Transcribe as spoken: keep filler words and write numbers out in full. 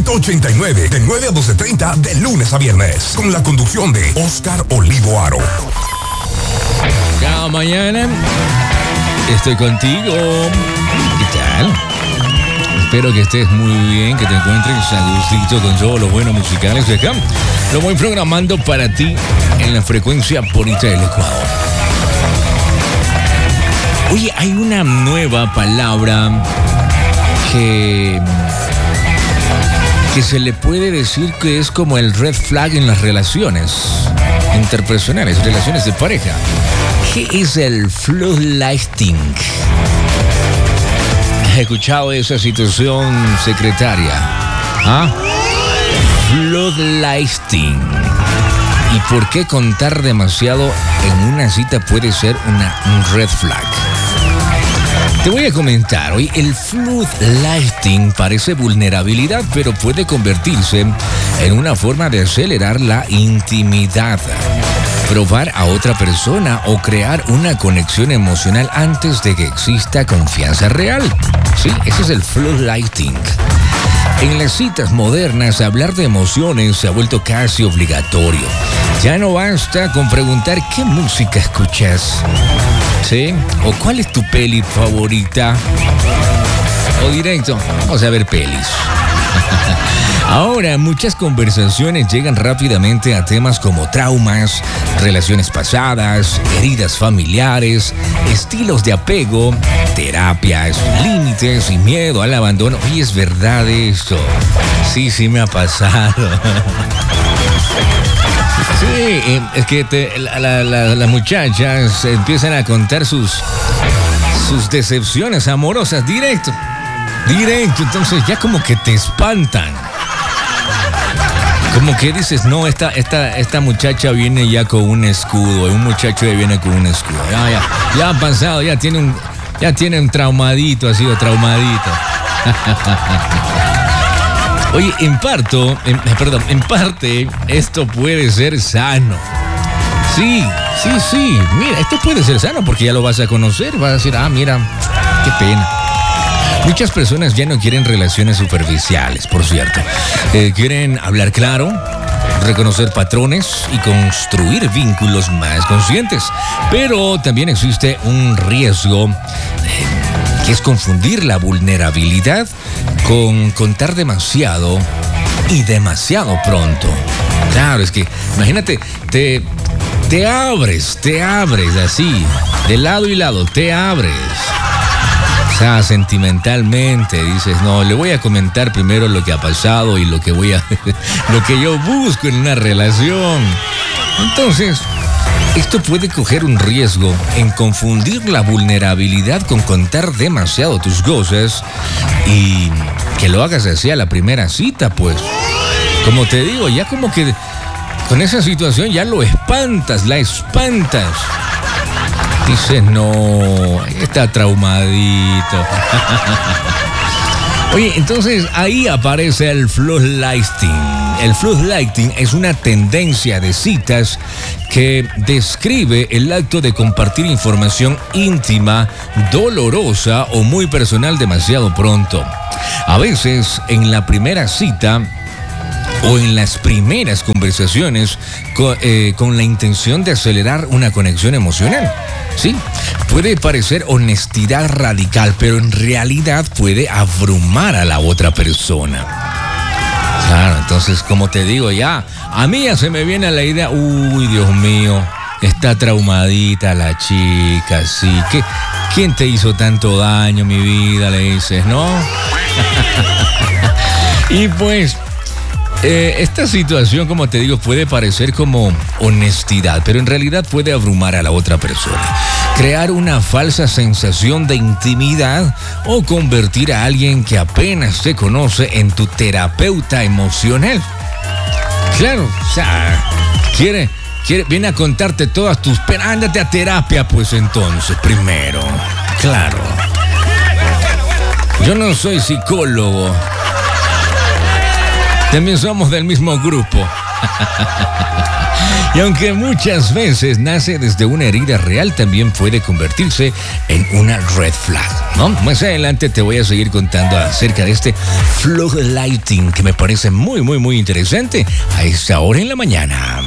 ciento ochenta y nueve, de nueve a doce treinta, de lunes a viernes, con la conducción de Oscar Olivo Aro. Cada mañana estoy contigo. ¿Qué tal? Espero que estés muy bien, que te encuentres a gustito con todos los buenos musicales de acá. Lo voy programando para ti en la frecuencia bonita del Ecuador. Oye, hay una nueva palabra que, que se le puede decir que es como el red flag en las relaciones interpersonales, relaciones de pareja. ¿Qué es el floodlighting? ¿Has escuchado esa situación, secretaria? ¿Ah? Floodlighting. ¿Y por qué contar demasiado en una cita puede ser una, un red flag? Te voy a comentar, hoy el floodlighting parece vulnerabilidad, pero puede convertirse en una forma de acelerar la intimidad, probar a otra persona o crear una conexión emocional antes de que exista confianza real. Sí, ese es el floodlighting. En las citas modernas, hablar de emociones se ha vuelto casi obligatorio. Ya no basta con preguntar qué música escuchas, ¿sí? O cuál es tu peli favorita. O directo, vamos a ver pelis. Ahora, muchas conversaciones llegan rápidamente a temas como traumas, relaciones pasadas, heridas familiares, estilos de apego, terapias, límites y miedo al abandono. Y es verdad eso. Sí, sí me ha pasado. Sí, es que te, la, la, la, las muchachas empiezan a contar sus, sus decepciones amorosas directo. Directo, entonces ya como que te espantan. Como que dices, no, esta, esta, esta muchacha viene ya con un escudo, un muchacho ya viene con un escudo. Ya, ya, ya ha pasado, ya tiene un, ya tiene un traumadito, ha sido traumadito. Oye, en parto, en, perdón, en parte, esto puede ser sano. Sí, sí, sí. Mira, esto puede ser sano porque ya lo vas a conocer. Vas a decir, ah, mira, qué pena. Muchas personas ya no quieren relaciones superficiales, por cierto. Eh, quieren hablar claro, reconocer patrones y construir vínculos más conscientes. Pero también existe un riesgo eh, que es confundir la vulnerabilidad con contar demasiado y demasiado pronto. Claro, es que imagínate, te, te abres, te abres así, de lado y lado, te abres. O sea, sentimentalmente dices, no, le voy a comentar primero lo que ha pasado y lo que voy a, lo que yo busco en una relación. Entonces, esto puede coger un riesgo en confundir la vulnerabilidad con contar demasiado tus cosas y que lo hagas así a la primera cita, pues. Como te digo, ya como que con esa situación ya lo espantas, la espantas. Dices, no, está traumadito. Oye, entonces ahí aparece el floodlighting. El floodlighting es una tendencia de citas que describe el acto de compartir información íntima, dolorosa o muy personal demasiado pronto. A veces, en la primera cita o en las primeras conversaciones con, eh, con la intención de acelerar una conexión emocional. Sí, puede parecer honestidad radical, pero en realidad puede abrumar a la otra persona. Claro, entonces, como te digo, ya, a mí ya se me viene a la idea, uy, Dios mío, está traumadita la chica, sí. ¿Qué, ¿Quién te hizo tanto daño, mi vida? Le dices, ¿no? Y pues, eh, esta situación, como te digo, puede parecer como honestidad, pero en realidad puede abrumar a la otra persona. Crear una falsa sensación de intimidad o convertir a alguien que apenas te conoce en tu terapeuta emocional. Claro, o sea, quiere, quiere, viene a contarte todas tus penas. Ándate a terapia, pues entonces, primero. Claro. Yo no soy psicólogo. También somos del mismo grupo. Y aunque muchas veces nace desde una herida real, también puede convertirse en una red flag, ¿no? Más adelante te voy a seguir contando acerca de este floodlighting que me parece muy, muy, muy interesante a esta hora en la mañana.